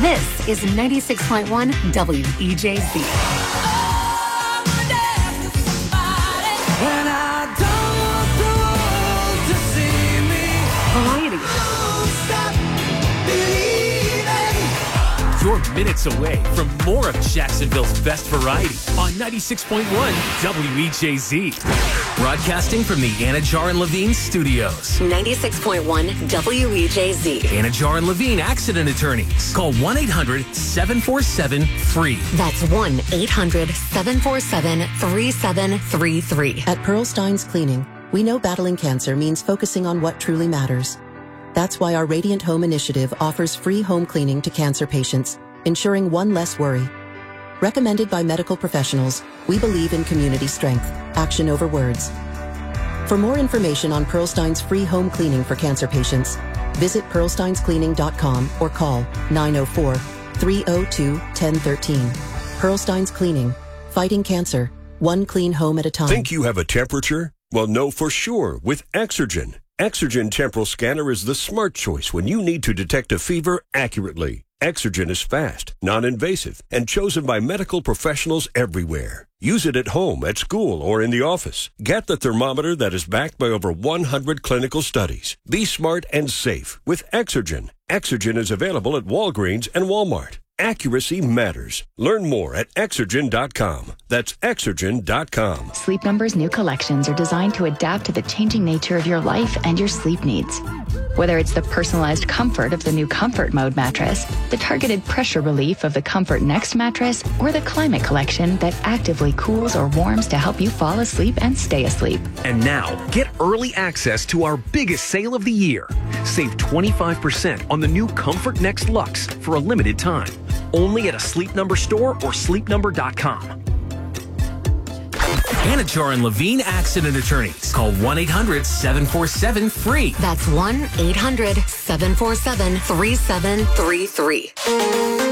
This is 96.1 WEJZ. Variety. You're minutes away from more of Jacksonville's best variety on 96.1 WEJZ. Broadcasting from the Anajar and Levine studios. 96.1 WEJZ. Anajar and Levine Accident Attorneys. Call 1-800-747-FREE. That's 1-800-747-3733. At Pearl Stein's Cleaning, we know battling cancer means focusing on what truly matters. That's why our Radiant Home initiative offers free home cleaning to cancer patients, ensuring one less worry. Recommended by medical professionals, we believe in community strength, action over words. For more information on Pearl Stein's free home cleaning for cancer patients, visit pearlsteinscleaning.com or call 904-302-1013. Pearl Stein's Cleaning, fighting cancer, one clean home at a time. Think you have a temperature? Well, know for sure with Exergen. Exergen Temporal Scanner is the smart choice when you need to detect a fever accurately. Exergen is fast, non-invasive, and chosen by medical professionals everywhere. Use it at home, at school, or in the office. Get the thermometer that is backed by over 100 clinical studies. Be smart and safe with Exergen. Exergen is available at Walgreens and Walmart. Accuracy matters. Learn more at Exergen.com. That's Exergen.com. Sleep Number's new collections are designed to adapt to the changing nature of your life and your sleep needs. Whether it's the personalized comfort of the new Comfort Mode mattress, the targeted pressure relief of the Comfort Next mattress, or the Climate Collection that actively cools or warms to help you fall asleep and stay asleep. And now, get early access to our biggest sale of the year. Save 25% on the new Comfort Next Luxe for a limited time. Only at a Sleep Number store or sleepnumber.com. Anajar and Levine Accident Attorneys. Call 1-800-747-FREE. That's 1-800-747-3733.